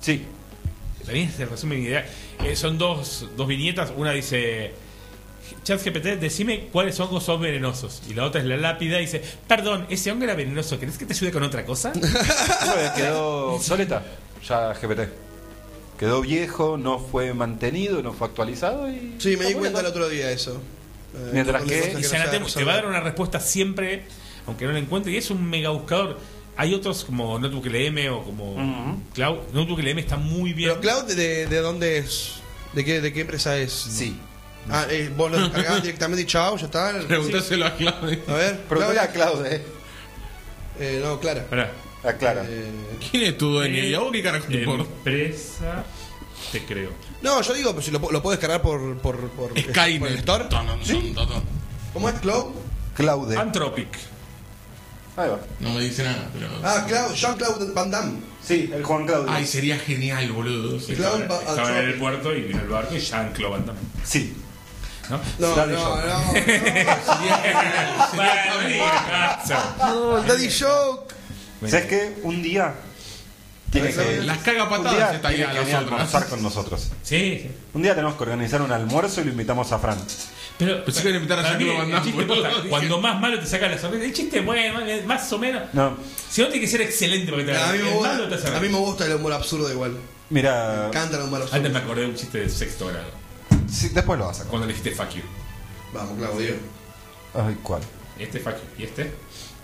Sí. También se resume mi idea. Son dos viñetas. Una dice: ChatGPT, decime cuáles hongos son venenosos. Y la otra es la lápida y dice: perdón, ese hongo era venenoso, ¿querés que te ayude con otra cosa? Quedó obsoleta ya GPT. Quedó viejo, no fue mantenido, no fue actualizado y... Sí, me di cuenta el otro día eso. Mientras Un montón de que- cosas Y no Sanatem se te va a dar resuelven. una respuesta siempre, aunque no la encuentre. Y es un mega buscador. Hay otros como Notebook LM o como Cloud. Notebook LM está muy bien. Pero Cloud, ¿de dónde es? ¿De qué empresa es? Sí. Ah, vos lo descargás directamente y chao, ya está. Preguntáselo a Claudio. A ver, Preguntale Claudia. a Cloud, No, Clara. Pará. Aclara. ¿Quién es tu dueño? ¿Y a vos qué carajo te importa? Empresa, te creo. No, yo digo, pues si lo puedo descargar por el Skynet. store. ¿Cómo es Cloud? Cloud. Anthropic. Ahí va. No me dice nada, pero... Ah, Jean-Claude Van Damme. Sí, el Juan Claudio. Ay, sería genial, boludo. Sí. Cloud Estaba en el puerto y vino el barco y Jean-Claude Van Damme. Sí. ¿No? No, Daddy no, Joke. no. Sería genial. No, el Daddy Joke. ¿Sabes qué? Un día tiene que... Las caga un patadas día está ahí tiene a que venir las a almorzar otras. con nosotros. Sí, sí. Un día tenemos que organizar un almuerzo y lo invitamos a Fran. Pero Pensé que iban a invitar a para mí, Jean-Claude Van Damme, el chiste boludo. posta, cuando más malo te saca la sonrisa. El chiste bueno, más o menos. No, Si no tiene que ser excelente porque te A mí, el malo te hace a mí me gusta el humor absurdo igual. Me mira... encanta el humor absurdo. Antes me acordé de un chiste de sexto grado. Sí, después lo vas a sacar. Cuando le dijiste fuck you. Vamos, Claudio. Ay, ¿cuál? Este fuck you. ¿Y este?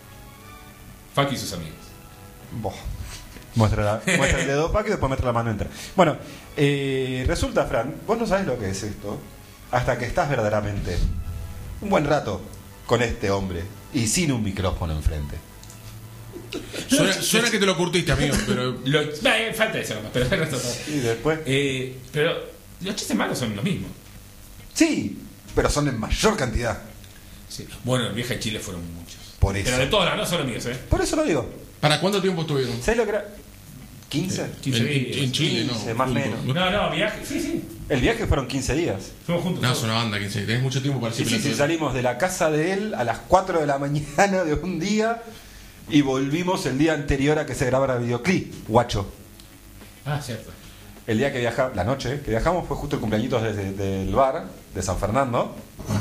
Fuck you y sus amigos. Boh. Muestra el dedo para que después meter la mano entre. Bueno, resulta, Fran, vos no sabes lo que es esto hasta que estás verdaderamente un buen rato con este hombre y sin un micrófono enfrente. Suena que te lo curtiste, amigo, pero... Falta eso nomás, pero el resto todo. Y después... Pero los chistes malos son lo mismo. Sí, pero son en mayor cantidad. Sí. Bueno, en Vieja de Chile fueron muchos. Por eso. Pero de todos lados, no solo míos, ¿eh? Por eso lo digo. ¿Para cuánto tiempo estuvieron? ¿Sabes lo que era? ¿15? 15 días. En Chile, 15, no. más o juntos. menos. No, viaje. Sí, sí. El viaje fueron 15 días. Fuimos juntos. No, es una banda, 15. Tenés mucho tiempo para Sí, decir sí, salimos de la casa de él a las 4 de la mañana de un día y volvimos el día anterior a que se grabara el videoclip, guacho. Ah, cierto. El día que viajamos, la noche que viajamos fue justo el cumpleaños del bar de San Fernando.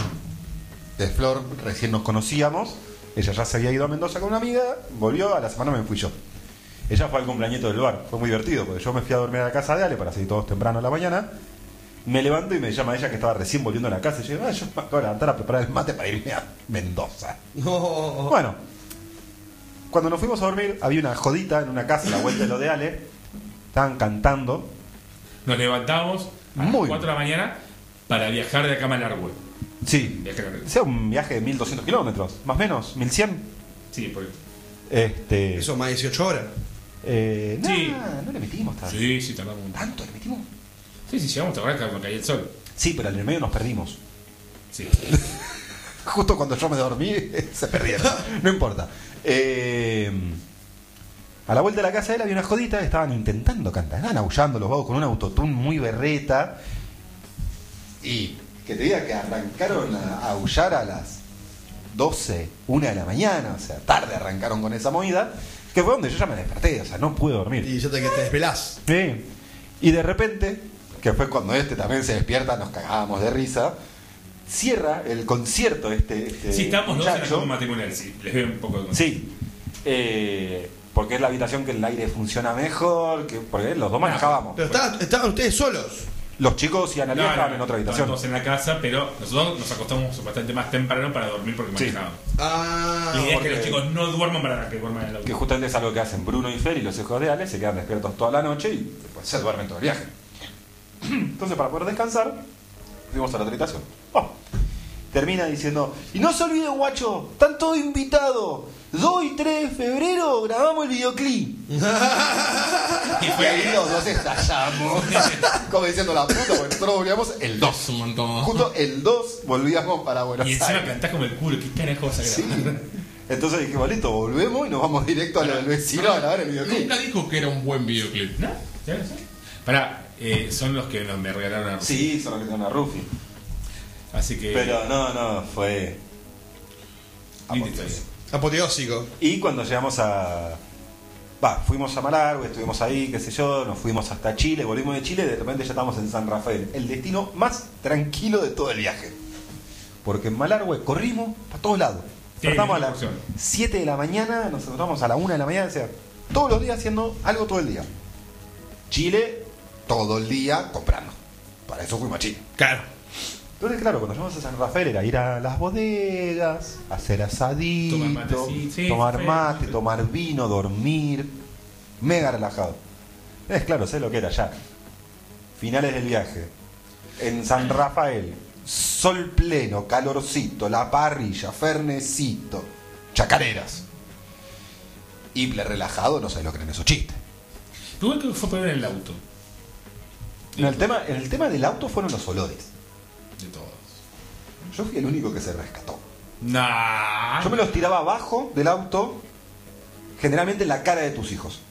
De Flor, recién nos conocíamos. Ella ya se había ido a Mendoza con una amiga, volvió, a la semana me fui yo. Ella fue al cumpleaños del bar, fue muy divertido, porque yo me fui a dormir a la casa de Ale para salir todos temprano a la mañana. Me levanto y me llama ella que estaba recién volviendo a la casa. Y yo digo, yo me acabo de levantar a preparar el mate para irme a Mendoza. No. Bueno, cuando nos fuimos a dormir, había una jodita en una casa a la vuelta de lo de Ale. Estaban cantando. Nos levantamos a las Muy 4 de la mañana para viajar de acá a Malargüe. Sí. Viaje largo. Sea un viaje de 1200 kilómetros, más o menos, 1100. Sí, porque... Eso más 18 horas. No, Sí. no le metimos tanto. Sí, sí, tardamos un... ¿Tanto le metimos? Sí, sí, llegamos a trabajar cuando caía el sol. Sí, pero en el medio nos perdimos. Sí. Justo cuando yo me dormí, se perdieron. No importa. A la vuelta de la casa de él había una jodita, estaban intentando cantar, estaban aullando los vagos con un autotune muy berreta. Y que te diga que arrancaron a aullar a las 12, 1 de la mañana, o sea, tarde arrancaron con esa movida, que fue donde yo ya me desperté, o sea, no pude dormir. Y yo te desvelás. Sí. Y de repente, que fue cuando este también se despierta, nos cagábamos de risa, cierra el concierto este Sí, estamos dos en la muchacho. cama matrimonial, sí. Les veo un poco de... Sí. Porque es la habitación que el aire funciona mejor, porque los dos manejábamos. Pero estaban ustedes solos. Los chicos y Analia estaban en otra habitación. Estábamos en la casa, pero nosotros nos acostamos bastante más temprano para dormir porque Sí. manejábamos. Ah, La idea es porque- que los chicos no duerman para que duerman en el auto. Que justamente es algo que hacen Bruno y Fer y los hijos de Ale, se quedan despiertos toda la noche y después se duermen todo el viaje. Entonces, para poder descansar, fuimos a la otra habitación. Oh. Termina diciendo, y no se olviden, guacho, están todos invitados. 2 y 3 de febrero grabamos el videoclip. Y Y fue ahí los dos estallamos. Como diciendo la puta, porque nosotros volvíamos el 2. Es un montón. Justo el 2 volvíamos para Buenos y encima Aires. cantás como el culo, ¿qué carajo vas a Sí. grabar? Entonces dijimos, listo, volvemos y nos vamos directo a lo del vecino a grabar el videoclip. Nunca dijo que era un buen videoclip. ¿No? ¿Ya lo sé? Pará, son los que me regalaron a... Sí, son los que tienen una Rufi. Así que... Pero no, fue... linda historia. apoteósico. Y cuando llegamos a Fuimos a Malargüe, estuvimos ahí, qué sé yo, nos fuimos hasta Chile, volvimos de Chile y de repente ya estamos en San Rafael, el destino más tranquilo de todo el viaje. Porque en Malargüe corrimos para todos lados. Sí, Despertamos a las opción. 7 de la mañana, nos encontramos a la 1 de la mañana, o sea, todos los días haciendo algo todo el día. Chile, todo el día comprando. Para eso fuimos a Chile. Claro. Entonces, claro, cuando llegamos a San Rafael era ir a las bodegas, hacer asadito, Tomar mate, sí, tomar sí, mate, sí. tomar vino, dormir. Mega relajado. Es claro, sé lo que era ya. Finales del viaje. En San Rafael, sol pleno, calorcito, la parrilla, fernecito, chacareras. Hiper relajado, no sé lo que eran esos chistes. Igual que fue peor en el auto. En el tema del auto fueron los olores. De todos. Yo fui el único que se rescató. Nah. Yo me los tiraba abajo del auto, generalmente en la cara de tus hijos.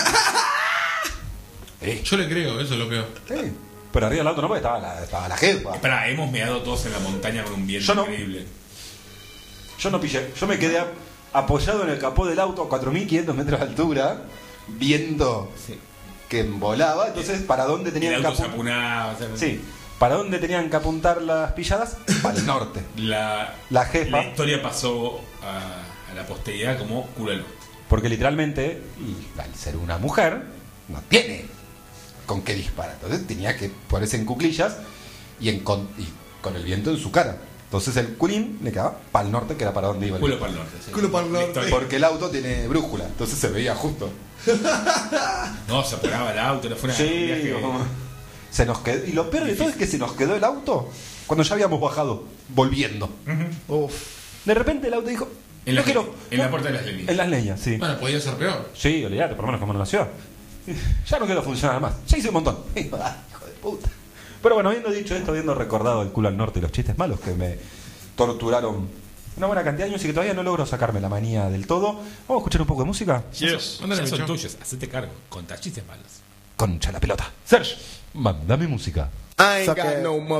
Yo le creo, eso es lo peor. Sí. Pero arriba del auto no, porque estaba la jefa. Espera, hemos meado todos en la montaña con un viento Yo no. increíble. Yo no pillé. Yo me quedé apoyado en el capó del auto a 4.500 metros de altura, viendo Sí. que volaba. Entonces, ¿para dónde El tenían que auto se apuntar? apunaba. O sea, Sí. ¿Para dónde tenían que apuntar las pilladas? Para el norte. La jefa. La historia pasó a la posteridad como culo al norte. Porque literalmente, y al ser una mujer, no tiene con qué disparar. Entonces tenía que ponerse en cuclillas y con el viento en su cara. Entonces el culín le quedaba para el norte, que era para donde iba el Culo viento. para el norte. sí. Culo para el La norte. historia. Porque el auto tiene brújula, entonces se veía justo. No, se apuraba el auto, no fue una- un Sí, viaje- se nos quedó. Y lo peor de todo es que se nos quedó el auto cuando ya habíamos bajado, volviendo. Uf. De repente el auto dijo: En la puerta de las leñas. En las leñas, sí. Bueno, podía ser peor. Sí, olvidate, por lo menos como en la ciudad. Ya no quiero funcionar más. Ya hice un montón. Hijo de puta. Pero bueno, habiendo dicho esto, habiendo recordado el culo al norte y los chistes malos que me torturaron una buena cantidad de años y que todavía no logro sacarme la manía del todo, vamos a escuchar un poco de música. Yes. Mándale, Ya son Micho. tuyos, hacete cargo. Contá chistes malos. Concha la pelota. Serge, mándame música. I ain't got no mother.